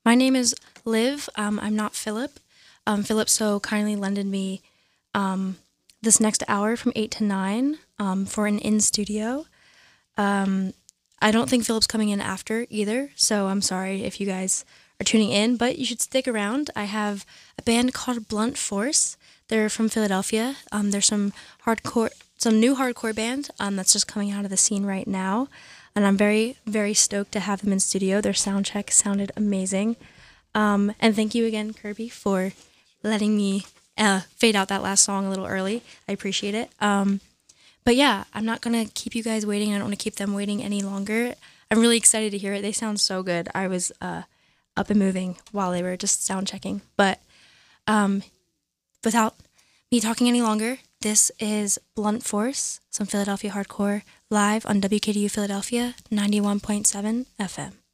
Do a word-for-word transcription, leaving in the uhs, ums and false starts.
My name is Liv. Um, I'm not Philip. Um, Philip so kindly lended me um, this next hour from eight to nine um, for an in-studio. Um, I don't think Philip's coming in after either, so I'm sorry if you guys are tuning in, but you should stick around. I have a band called Blunt Force. They're from Philadelphia. Um, there's some hardcore, some new hardcore band um, that's just coming out of the scene right now, and I'm very, very stoked to have them in studio. Their sound check sounded amazing, um, and thank you again, Kirby, for letting me uh, fade out that last song a little early. I appreciate it. Um, but yeah, I'm not gonna keep you guys waiting. I don't want to keep them waiting any longer. I'm really excited to hear it. They sound so good. I was uh, up and moving while they were just sound checking, but. Um, Without me talking any longer, this is Blunt Force, some Philadelphia hardcore, live on W K D U Philadelphia, ninety-one point seven F M.